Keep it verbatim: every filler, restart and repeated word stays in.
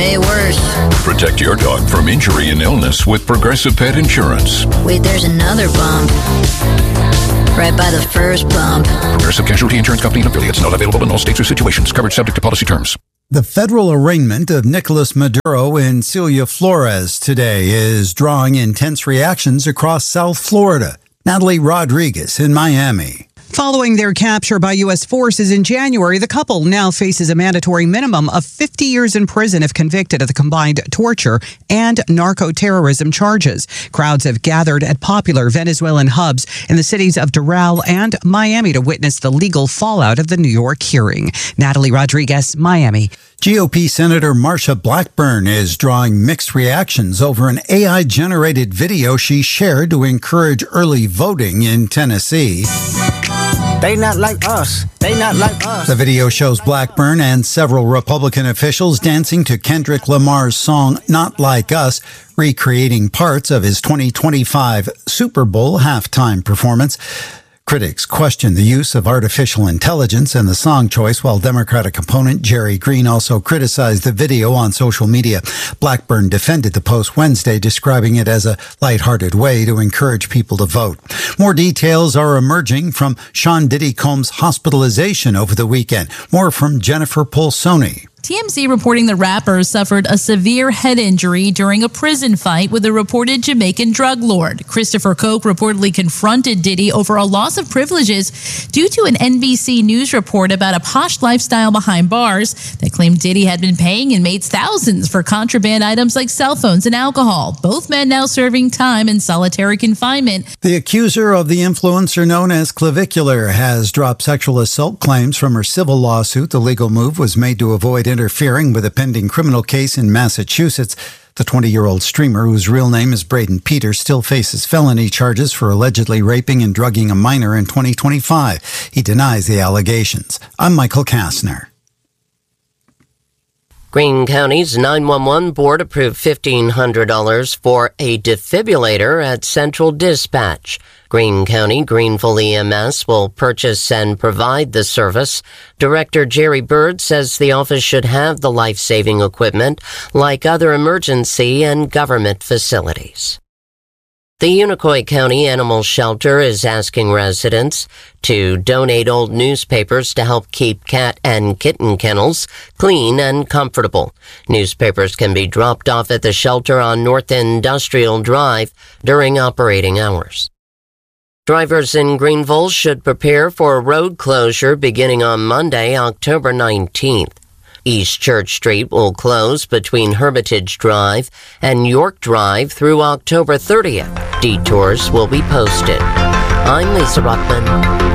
way worse. Protect your dog from injury and illness with Progressive Pet Insurance. Wait, there's another bump. Right by the first bump. Progressive Casualty Insurance Company and affiliates. Not available in all states or situations. Coverage subject to policy terms. The federal arraignment of Nicolas Maduro and Celia Flores today is drawing intense reactions across South Florida. Natalie Rodriguez in Miami. Following their capture by U S forces in January, the couple now faces a mandatory minimum of fifty years in prison if convicted of the combined torture and narco-terrorism charges. Crowds have gathered at popular Venezuelan hubs in the cities of Doral and Miami to witness the legal fallout of the New York hearing. Natalie Rodriguez, Miami. G O P Senator Marsha Blackburn is drawing mixed reactions over an A I-generated video she shared to encourage early voting in Tennessee. They not like us. They not like us. The video shows Blackburn and several Republican officials dancing to Kendrick Lamar's song Not Like Us, recreating parts of his twenty twenty-five Super Bowl halftime performance. Critics question the use of artificial intelligence in the song choice, while Democratic opponent Jerry Green also criticized the video on social media. Blackburn defended the post Wednesday, describing it as a lighthearted way to encourage people to vote. More details are emerging from Sean Diddy Combs' hospitalization over the weekend. More from Jennifer Polsoni. T M Z reporting the rapper suffered a severe head injury during a prison fight with a reported Jamaican drug lord. Christopher Koch reportedly confronted Diddy over a loss of privileges due to an N B C News report about a posh lifestyle behind bars that claimed Diddy had been paying inmates thousands for contraband items like cell phones and alcohol. Both men now serving time in solitary confinement. The accuser of the influencer known as Clavicular has dropped sexual assault claims from her civil lawsuit. The legal move was made to avoid interfering with a pending criminal case in Massachusetts. The twenty-year-old streamer, whose real name is Braden Peters, still faces felony charges for allegedly raping and drugging a minor in twenty twenty-five. He denies the allegations. I'm Michael Kastner. Greene County's nine one one board approved fifteen hundred dollars for a defibrillator at Central Dispatch. Greene County Greenville E M S will purchase and provide the service. Director Jerry Bird says the office should have the life-saving equipment like other emergency and government facilities. The Unicoi County Animal Shelter is asking residents to donate old newspapers to help keep cat and kitten kennels clean and comfortable. Newspapers can be dropped off at the shelter on North Industrial Drive during operating hours. Drivers in Greenville should prepare for a road closure beginning on Monday, October nineteenth. East Church Street will close between Hermitage Drive and York Drive through October thirtieth. Detours will be posted. I'm Lisa Ruckman.